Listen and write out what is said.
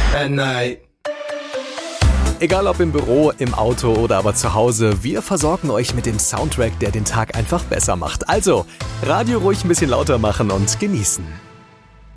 at night. Egal ob im Büro, im Auto oder aber zu Hause, wir versorgen euch mit dem Soundtrack, der den Tag einfach besser macht. Also, Radio ruhig ein bisschen lauter machen und genießen.